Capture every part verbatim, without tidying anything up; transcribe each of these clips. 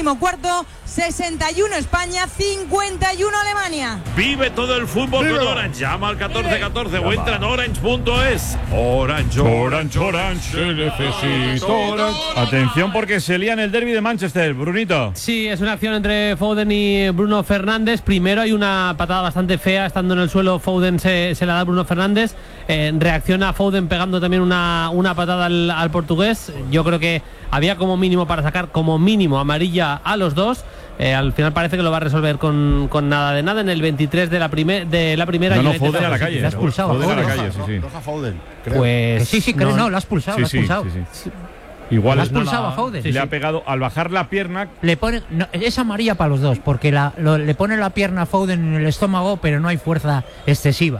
vigésimo cuarto, sesenta y uno España, cincuenta y uno Alemania. Vive todo el fútbol Viva. con Orange. Llama al catorce catorce o entra en orange punto es. Orange, Orange, Orange, necesito Orange. Atención porque se lía en el derbi de Manchester, Brunito. Sí, es una acción entre Foden y Bruno Fernández. Primero hay una patada bastante fea, estando en el suelo Foden se, se la da a Bruno Fernández. Eh, reacciona Foden pegando también una, una patada al, al portugués. Yo creo que había como mínimo para sacar como mínimo amarilla a los dos. Eh, al final parece que lo va a resolver con, con nada de nada en el veintitrés de la, primer, de la primera. No, no, United Foden a la States. calle. Le ha expulsado a Foden a la Foden. calle, sí, sí. Roja Foden, creo. Pues Que sí, sí, creo, no, lo ha expulsado, Sí, lo ha sí, expulsado. sí, sí. Igual Lo ha es- expulsado no la- a Foden. sí, le sí. ha pegado al bajar la pierna. Le pone, no, es amarilla para los dos, porque la, lo- le pone la pierna a Foden en el estómago, pero no hay fuerza excesiva.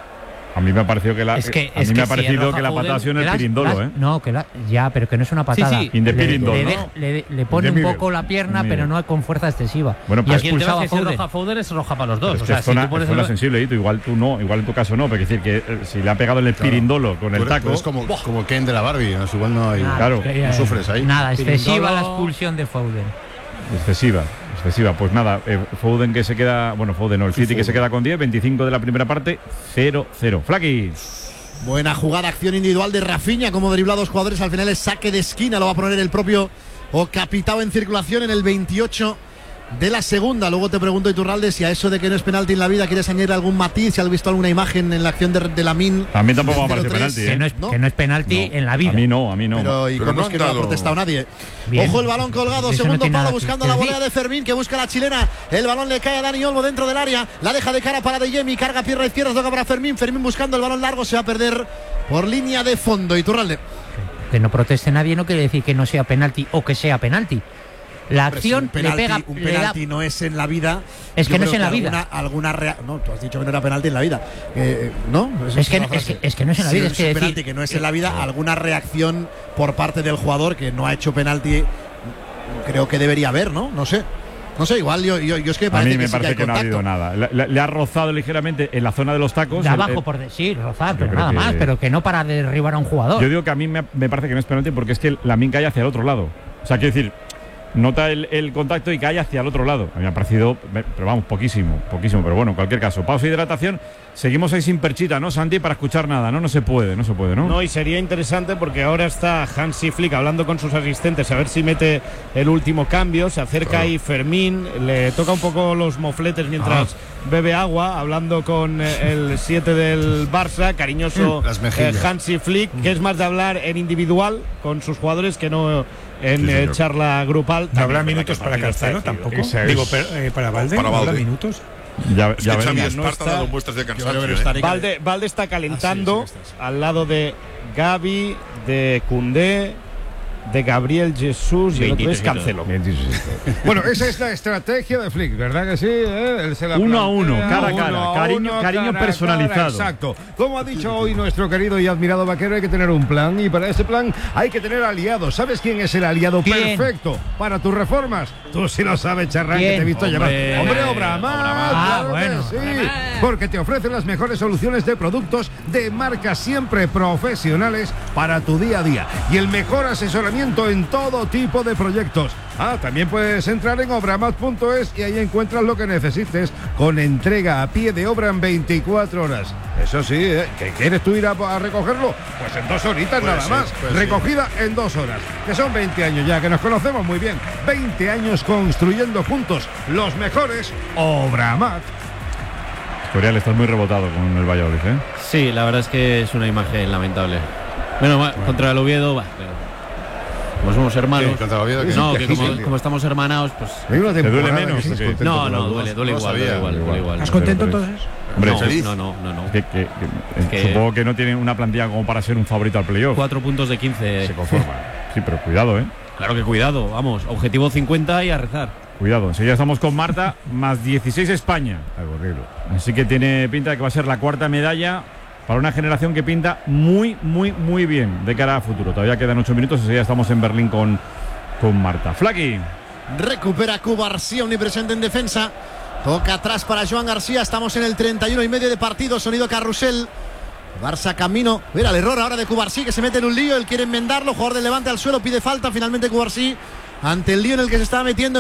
A mí me ha parecido que la, Es que- a es mí que me ha si parecido roja que la Foden, patada ha sido en Que el las- pirindolo, las- ¿eh? No, que la, ya, pero que no es una patada. sí. In the le, pirindolo, le, ¿no? deja- le- le pone In un the poco la pierna, middle. pero no con fuerza excesiva. Bueno, y pues- ha Aquí el tema expulsado es a que si es Foden. roja Foden es roja para los Pero dos. es O que sea, es si zona, tú pones es zona el- sensible, Hito. Igual tú no, igual en tu caso no, pero es decir que eh, si le ha pegado en el pirindolo con Tú el eres- taco. tú eres como, como Ken de la Barbie, ¿no? Igual no hay. Nada, claro, que- no sufres ahí. Nada, excesiva Pirindolo. la expulsión de Foden. Excesiva, excesiva. Pues nada, eh, Foden que se queda, bueno, Foden no, el City que se queda con diez, veinticinco de la primera parte, cero cero. Flaky. Buena jugada, acción individual de Rafinha, como dribla a dos jugadores, al final es saque de esquina, lo va a poner el propio Ocapitao en circulación en el veintiocho de la segunda. Luego te pregunto, Iturralde, si a eso de que no es penalti en la vida quieres añadir algún matiz, si has visto alguna imagen en la acción de, de Lamine. A mí tampoco me ha del parecido cero tres. penalti, Que ¿eh? no es, ¿No? que no es penalti No, en la vida. A mí no, a mí no. Pero ¿y Pero cómo no es que no ha han dado- protestado nadie? Bien. Ojo el balón colgado, Eso no segundo tiene palo nada buscando que la decir. volea de Fermín, que busca la chilena. El balón le cae a Dani Olmo dentro del área, la deja de cara para De Jemi, carga pierna izquierda, toca para Fermín. Fermín buscando el balón largo, se va a perder por línea de fondo. Iturralde. Que no proteste nadie no quiere decir que no sea penalti o que sea penalti. La Hombre, si acción un penalti, le pega. un le da- penalti no es en la vida. Es que yo no es creo en la alguna, vida. Alguna rea- no, tú has dicho que no era penalti en la vida. Eh, ¿No? Esa Es que- una es frase. que- es que no es en la Si vida, es que un decir- penalti que no es en la vida, alguna reacción por parte del jugador que no ha hecho penalti, creo que debería haber, ¿no? No sé. No sé, igual yo, yo, yo es que A parece mí me que, sí que parece hay que no ha habido contacto. nada. Le, le- le ha rozado ligeramente en la zona de los tacos. de el- abajo el- por de, sí, rozar, yo pero creo nada que- más, pero que no para derribar a un jugador. Yo digo que a mí me, me parece que no es penalti porque es que la min cae hacia el otro lado. O sea, quiero decir, nota el, el contacto y cae hacia el otro lado. A mí me ha parecido, pero vamos, poquísimo, poquísimo. Pero bueno, en cualquier caso, pausa y hidratación. Seguimos ahí sin perchita, ¿no, Santi? Para escuchar nada, ¿no? No se puede, no se puede, ¿no? No, y sería interesante porque ahora está Hansi Flick hablando con sus asistentes a ver si mete el último cambio. Se acerca ahí Fermín, le toca un poco los mofletes mientras bebe agua, hablando con eh, el siete del Barça, cariñoso Las eh, mejillas. Hansi Flick, que es más de hablar en individual con sus jugadores que no en Sí, eh, señor. charla grupal. ¿No habrá También, minutos que para el partido Cancelo está tampoco? decidido. Digo, per- eh, para Valde, Para ¿no habrá Valde. minutos? Ya, Es ya que Xavi veremos. no Esparta ha está- dado muestras de Yo creo cansancio. que ¿eh? estaré- Valde, Valde está calentando Ah, sí, sí, sí, sí. al lado de Gavi, de Koundé, de Gabriel Jesús y el otro es Cancelo. Bueno, esa es la estrategia de Flick, ¿verdad que sí? ¿Eh? Él se la Uno a plantea, uno, cara a uno cara, a cariño- uno, cariño cara a personalizado. cara, exacto. Como ha dicho hoy nuestro querido y admirado vaquero, hay que tener un plan y para ese plan hay que tener aliados. ¿Sabes quién es el aliado ¿Quién? perfecto para tus reformas? Tú sí lo sabes, Charrán, que ¿Quién? te he visto Hombre, llamar. Hombre, Obramat. Ah, claro que bueno. sí. Porque te ofrecen las mejores soluciones de productos de marcas siempre profesionales para tu día a día y el mejor asesoramiento en todo tipo de proyectos. Ah, también puedes entrar en obramat punto es y ahí encuentras lo que necesites con entrega a pie de obra en veinticuatro horas. Eso sí, ¿eh? ¿Que quieres tú ir a, a recogerlo? Pues en dos horitas Puede nada ser, más. puede ser. Recogida en dos horas. Que son veinte años ya, que nos conocemos muy bien. veinte años construyendo juntos los mejores Obramat. Escorial, estás muy rebotado con el Valladolid, ¿eh? Sí, la verdad es que es una imagen lamentable. Bueno, va, contra el Oviedo, va, pero como somos hermanos. Sí, contra el Oviedo, que no, sí, que que como, sí. como estamos hermanados, pues. Hay una ¿Te duele temporada menos que o sí. qué? No, con no, los duele, dos? duele No igual, sabía. duele igual, duele igual. ¿Estás contento Pero- entonces? Hombre, no, feliz. no, no, no, no. Que, que- que- que- supongo que no tienen una plantilla como para ser un favorito al playoff. Cuatro puntos de quince. Se conforman. Sí, pero cuidado, ¿eh? Claro que cuidado, vamos. Objetivo cincuenta y a rezar. Cuidado. Enseguida estamos con Marta, más dieciséis España. Algo horrible. Así que tiene pinta de que va a ser la cuarta medalla para una generación que pinta muy, muy, muy bien de cara a futuro. Todavía quedan ocho minutos. Enseguida estamos en Berlín con, con Marta. Flaky. Recupera Cuba García, omnipresente en defensa. Toca atrás para Joan García. Estamos en el treinta y uno y medio de partido. Sonido carrusel. Barça camino. Mira el error ahora de Cubarsí, que se mete en un lío. Él quiere enmendarlo. Jugador del Levante al suelo, pide falta. Finalmente Cubarsí, ante el lío en el que se estaba metiendo,